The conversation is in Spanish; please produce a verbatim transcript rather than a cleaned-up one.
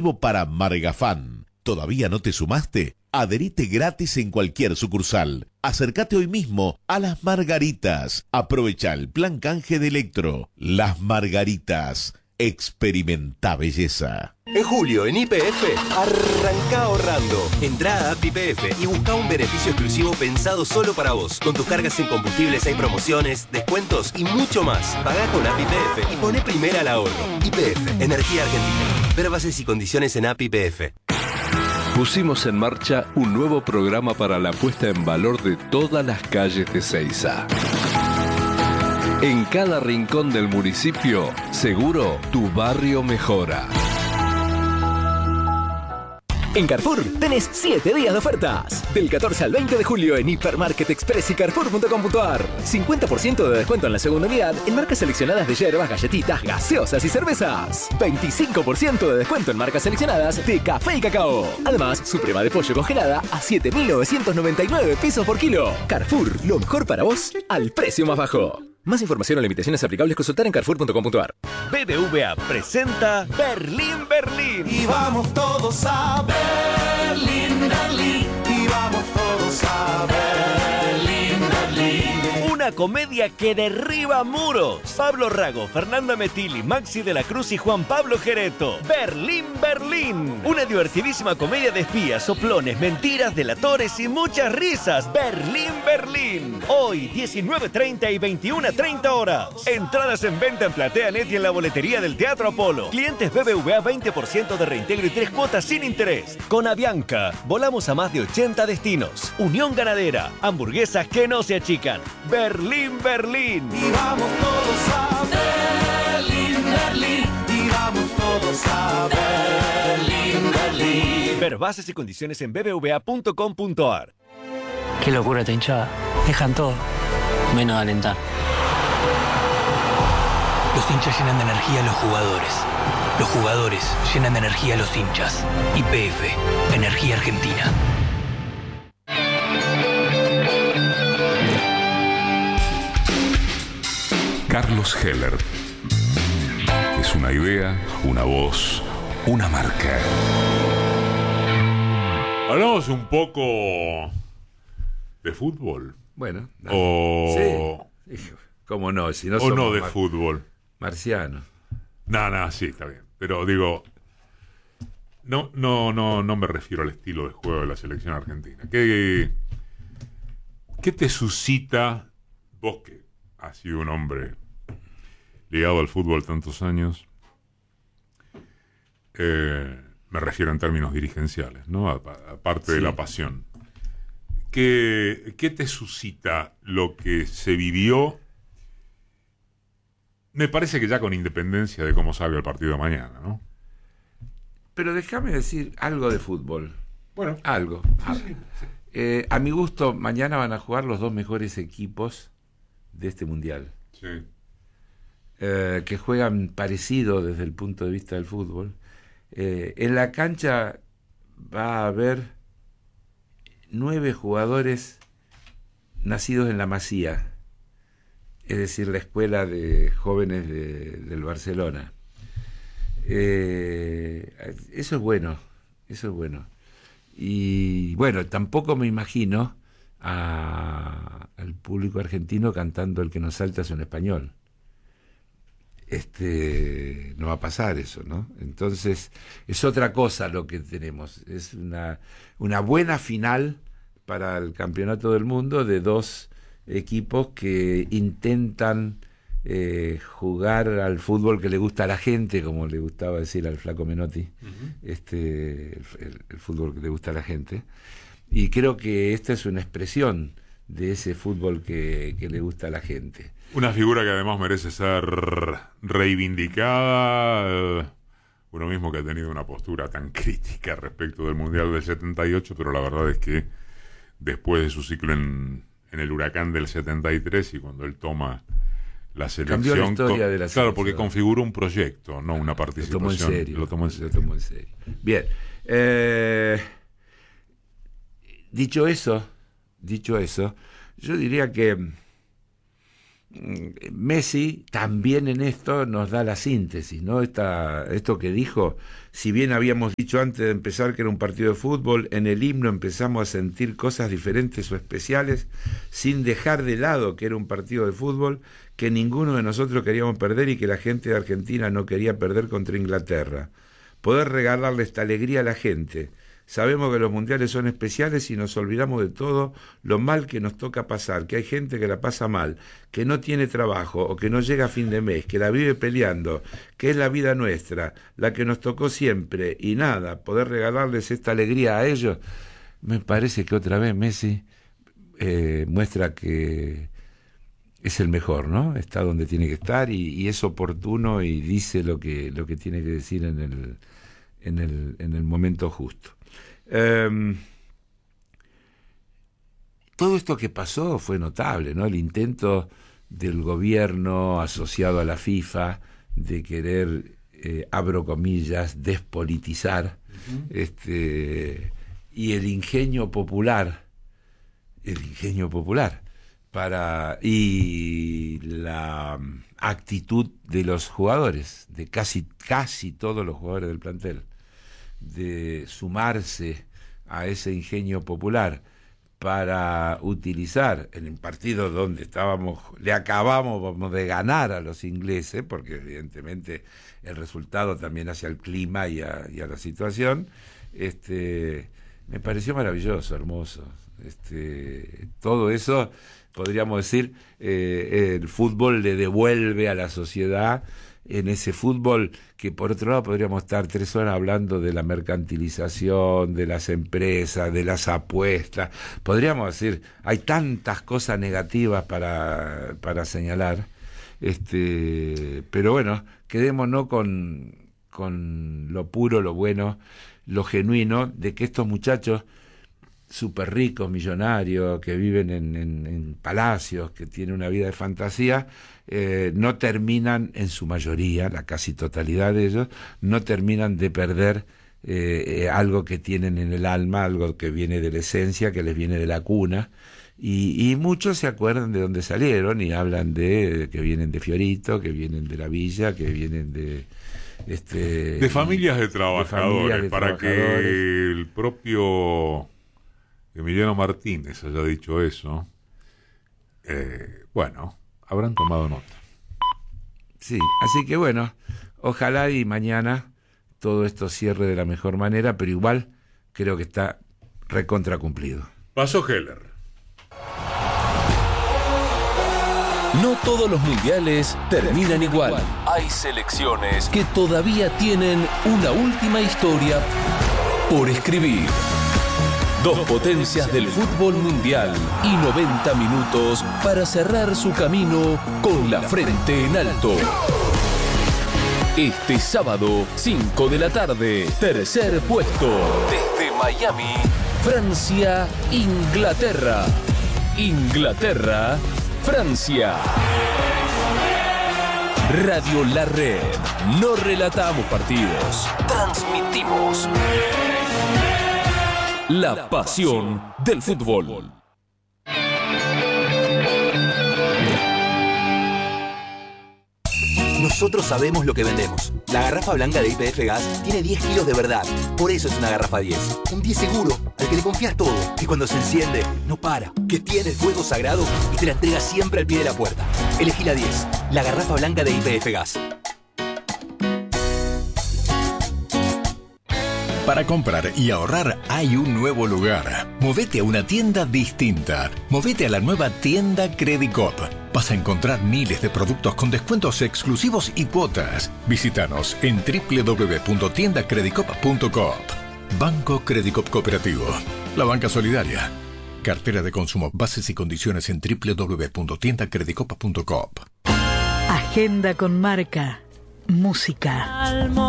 exclusivo para Margafan. ¿Todavía no te sumaste? Adherite gratis en cualquier sucursal. Acércate hoy mismo a Las Margaritas. Aprovecha el plan canje de Electro. Las Margaritas. Experimenta belleza. En julio, en Y P F, arranca ahorrando. Entrá a App Y P F y busca un beneficio exclusivo pensado solo para vos. Con tus cargas en combustibles hay promociones, descuentos y mucho más. Pagá con App Y P F y poné primera al ahorro. Y P F, Energía Argentina. Ver bases y condiciones en App Y P F. Pusimos en marcha un nuevo programa para la puesta en valor de todas las calles de Seiza. En cada rincón del municipio, seguro tu barrio mejora. En Carrefour tenés siete días de ofertas. Del catorce al veinte de julio en Hipermarket Express y Carrefour punto com punto ar. cincuenta por ciento de descuento en la segunda unidad en marcas seleccionadas de hierbas, galletitas, gaseosas y cervezas. veinticinco por ciento de descuento en marcas seleccionadas de café y cacao. Además, suprema de pollo congelada a siete mil novecientos noventa y nueve pesos por kilo. Carrefour, lo mejor para vos al precio más bajo. Más información o limitaciones aplicables consultar en Carrefour punto com punto ar. B B V A presenta Berlín, Berlín. Y vamos todos a Berlín, Berlín. Y vamos todos a Berlín, Berlín. Una comedia que derriba muros. Pablo Rago, Fernanda Metilli, Maxi de la Cruz y Juan Pablo Gereto. Berlín, Berlín. Una divertidísima comedia de espías, soplones, mentiras, delatores y muchas risas. Berlín, Berlín. Hoy, diecinueve treinta y veintiuna treinta horas. Entradas en venta en PlateaNet y en la boletería del Teatro Apolo. Clientes B B V A veinte por ciento de reintegro y tres cuotas sin interés. Con Avianca, volamos a más de ochenta destinos. Unión Ganadera, hamburguesas que no se achican. Berlín, Berlín. Y vamos todos a Berlín, Berlín. Y vamos todos a Berlín, Berlín. Ver bases y condiciones en B B V A punto com punto ar. Qué locura esta hinchada. Dejan todo, menos alentar. Los hinchas llenan de energía a los jugadores. Los jugadores llenan de energía a los hinchas. Y P F, Energía Argentina. Carlos Heller. Es una idea, una voz, una marca. Hablamos un poco de fútbol. Bueno. O... Sí. ¿Cómo no? Si no o somos no de mar- fútbol. Marciano. No, no, sí, está bien. Pero digo, no, no, no, no me refiero al estilo de juego de la selección argentina. ¿Qué, qué te suscita, vos que has sido un hombre ligado al fútbol tantos años? Eh, me refiero en términos dirigenciales, ¿no? Aparte de Sí. la pasión. ¿Qué, ¿Qué te suscita lo que se vivió? Me parece que ya con independencia de cómo salga el partido de mañana, ¿no? Pero déjame decir algo de fútbol. Bueno. Algo. Sí, sí, sí. Eh, a mi gusto, mañana van a jugar los dos mejores equipos de este mundial. Sí. Eh, que juegan parecido desde el punto de vista del fútbol. Eh, en la cancha va a haber nueve jugadores nacidos en la Masía, es decir, la escuela de jóvenes de, del Barcelona. Eh, eso es bueno, eso es bueno. Y bueno, tampoco me imagino a, al público argentino cantando El que nos salta es un español. Este, no va a pasar eso, ¿no? Entonces, es otra cosa lo que tenemos. Es una, una buena final para el campeonato del mundo de dos equipos que intentan eh, jugar al fútbol que le gusta a la gente, como le gustaba decir al flaco Menotti, uh-huh. este, el, el fútbol que le gusta a la gente. Y creo que esta es una expresión de ese fútbol que, que le gusta a la gente. Una figura que además merece ser reivindicada. Uno mismo que ha tenido una postura tan crítica respecto del Mundial del setenta y ocho, pero la verdad es que después de su ciclo en, en el Huracán del setenta y tres y cuando él toma la selección... Cambió la historia de la Claro, selección. porque configuró un proyecto, no una participación. Lo tomó en serio. Lo tomó en serio. Lo tomó en serio. Bien. Eh, dicho eso, dicho eso, yo diría que Messi también en esto nos da la síntesis, ¿no? Esta, esto que dijo, si bien habíamos dicho antes de empezar que era un partido de fútbol, en el himno empezamos a sentir cosas diferentes o especiales, sin dejar de lado que era un partido de fútbol, que ninguno de nosotros queríamos perder y que la gente de Argentina no quería perder contra Inglaterra. Poder regalarle esta alegría a la gente. Sabemos que los mundiales son especiales y nos olvidamos de todo lo mal que nos toca pasar, que hay gente que la pasa mal, que no tiene trabajo o que no llega a fin de mes, que la vive peleando, que es la vida nuestra, la que nos tocó siempre, y nada, poder regalarles esta alegría a ellos. Me parece que otra vez Messi eh, muestra que es el mejor, ¿no? Está donde tiene que estar y, y es oportuno y dice lo que, lo que tiene que decir en el, en el, en el momento justo. Um, todo esto que pasó fue notable, ¿no? El intento del gobierno asociado a la FIFA de querer, eh, abro comillas, despolitizar, uh-huh. este, y el ingenio popular, el ingenio popular, para y la actitud de los jugadores, de casi, casi todos los jugadores del plantel, de sumarse a ese ingenio popular para utilizar en un partido donde estábamos, le acabamos de ganar a los ingleses, porque evidentemente el resultado también hace al clima y a, y a la situación, este, me pareció maravilloso, hermoso. Este, todo eso, podríamos decir, eh, el fútbol le devuelve a la sociedad, en ese fútbol que por otro lado podríamos estar tres horas hablando de la mercantilización, de las empresas, de las apuestas, podríamos decir, hay tantas cosas negativas para, para señalar, este, pero bueno, quedémonos con, con lo puro, lo bueno, lo genuino, de que estos muchachos súper ricos, millonarios, que viven en, en, en palacios, que tienen una vida de fantasía, eh, no terminan, en su mayoría, la casi totalidad de ellos, no terminan de perder eh, eh, algo que tienen en el alma, algo que viene de la esencia, que les viene de la cuna, y, y muchos se acuerdan de dónde salieron y hablan de, de que vienen de Fiorito, que vienen de la villa, que vienen de... Este, de familias de trabajadores, de familias de para trabajadores. Que el propio Emiliano Martínez haya dicho eso, eh, bueno, habrán tomado nota. Sí, así que bueno, ojalá y mañana todo esto cierre de la mejor manera, pero igual creo que está recontra cumplido. Pasó Heller. No todos los mundiales terminan igual. Hay selecciones que todavía tienen una última historia por escribir. Dos potencias del fútbol mundial y noventa minutos para cerrar su camino con la frente en alto. Este sábado, cinco de la tarde, tercer puesto. Desde Miami, Francia, Inglaterra. Inglaterra, Francia. Radio La Red. No relatamos partidos. Transmitimos la pasión del fútbol. Nosotros sabemos lo que vendemos. La garrafa blanca de Y P F Gas tiene diez kilos de verdad. Por eso es una garrafa diez. Un diez seguro, al que le confías todo. Que cuando se enciende, no para. Que tiene el fuego sagrado y te la entrega siempre al pie de la puerta. Elegí la diez. La garrafa blanca de Y P F Gas. Para comprar y ahorrar hay un nuevo lugar. Movete a una tienda distinta. Movete a la nueva tienda Credicop. Vas a encontrar miles de productos con descuentos exclusivos y cuotas. Visítanos en doble u doble u doble u punto tienda credicop punto coop. Banco Credicop Cooperativo. La banca solidaria. Cartera de consumo. Bases y condiciones en doble u doble u doble u punto tienda credicop punto coop. Agenda con marca. Música.